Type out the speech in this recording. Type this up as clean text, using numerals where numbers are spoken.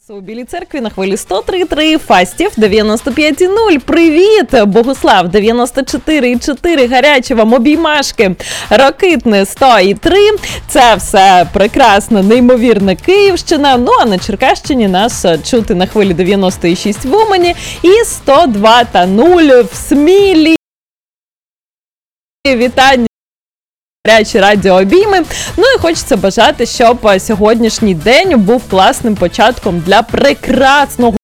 У Білій церкві на хвилі 103.3, Фастів 95.0. Привіт! Богуслав 94.4, гарячі вам обіймашки, Рокитне 100.3. Це все прекрасно, неймовірна Київщина. Ну а на Черкащині нас чути на хвилі 96 в Умані і 102.0 в Смілі. Вітання! Гарячі радіообійми. Ну і хочеться бажати, щоб сьогоднішній день був класним початком для прекрасного